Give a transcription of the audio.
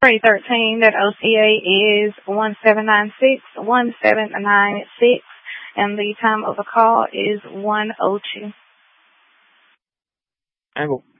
313. That OCA is 1796-1796, and the time of the call is 1:02. Angle.